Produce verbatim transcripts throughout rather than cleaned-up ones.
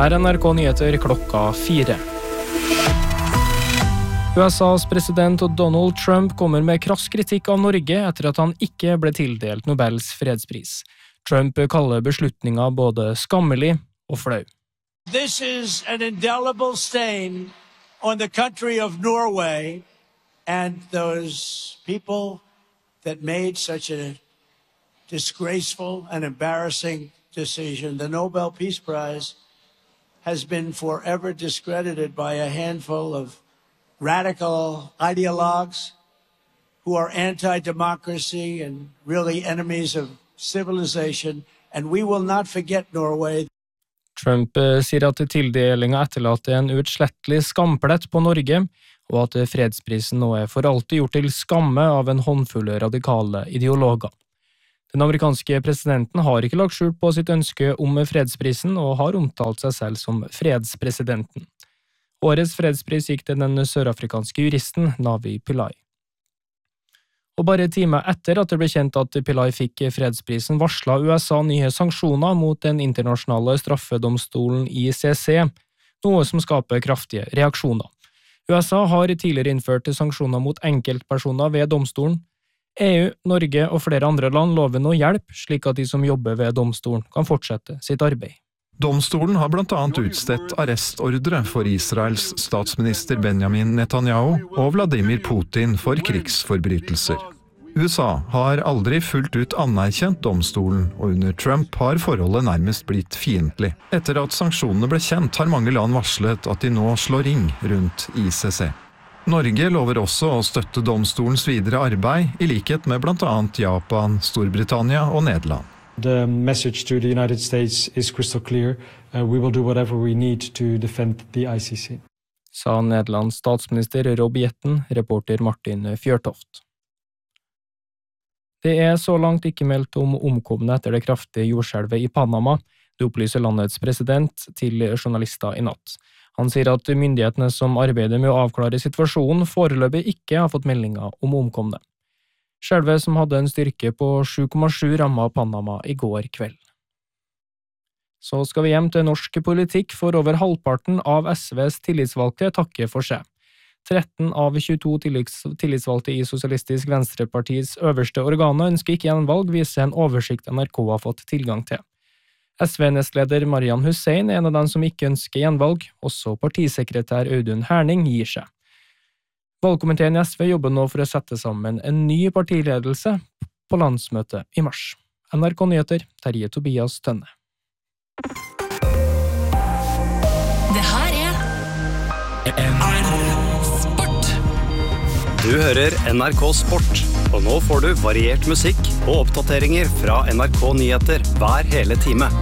Her er N R K Nyheter klokka fire. U S A's president Donald Trump kommer med krass kritikk av Norge etter at han ikke ble tildelt Nobels fredspris. Trump kaller beslutninga både skammelig og flau. This is an indelible stain on the country of Norway and those people that made such a disgraceful and embarrassing decision. The Nobel Peace Prize has been forever discredited by a handful of radical ideologues who are anti-democracy and really enemies of civilization, and we will not forget Norway. Trump sier at tildelinga etterlater en uutslettelig skamplett på Norge, og at fredsprisen nå er for alltid gjort til skamme av en håndfull radikale ideologer. Den amerikanske presidenten har ikke lagt skjul på sitt ønske om fredsprisen, og har omtalt seg selv som fredspresidenten. Årets fredspris gikk til den sørafrikanske juristen Navi Pillay. Og bare timer etter at det ble kjent at Pillay fikk fredsprisen, varslet U S A nye sanksjoner mot den internasjonale straffedomstolen I C C, noe som skaper kraftige reaksjoner. U S A har tidligere innført sanksjoner mot enkeltpersoner ved domstolen. E U, Norge og flere andre land lover nå hjelp, slik at de som jobber ved domstolen kan fortsette sitt arbeid. Domstolen har blant annet utstedt arrestordre for Israels statsminister Benjamin Netanyahu og Vladimir Putin for krigsforbrytelser. U S A har aldri fullt ut anerkjent domstolen, og under Trump har forholdet nærmest blitt fiendtlig. Etter at sanksjonene ble kjent, har mange land varslet at de nå slår ring rundt I C C. Norge lover også å støtte domstolens videre arbeid, I likhet med blant annet Japan, Storbritannia og Nederland. The message to the United States is crystal clear. Uh, we will do whatever we need to defend the I C C. Sa Nederlands statsminister Rob Jetten, reporter Martin Fjørtoft. Det er så langt ikke meldt om omkomne etter det kraftige jordskjelvet I Panama. Det opplyser landets president til journalister I natt. Han sier at myndighetene som arbeider med å avklare situasjonen foreløpig ikke har fått meldinger om omkomne. Skjelvet som hadde en styrke på sju komma sju rammet Panama I går kveld. Så skal vi hjem til norsk politikk, for over halvparten av S Vs tillitsvalgte takker for seg. tretten av tjueto tillitsvalgte I Sosialistisk Venstrepartis øverste organer ønsker ikke gjenvalg, viser en oversikt N R K har fått tilgang til. S V-nestleder Marian Hussein er en av dem som ikke ønsker gjenvalg, også partisekretær Audun Herning gir seg. Valgkomiteen I S V jobber nå for å sette sammen en ny partiledelse på landsmøtet I mars. N R K Nyheter, Terje Tobias Tønne. Det her er N R K Sport. Du hører N R K Sport, og nå får du variert musikk og oppdateringer fra N R K Nyheter hver hele time.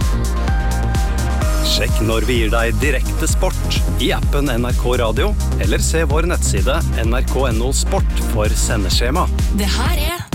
Sjekk når vi gir deg direkte sport I appen N R K Radio, eller se vår nettside N R K N O Sport for sendeskjema. Det her er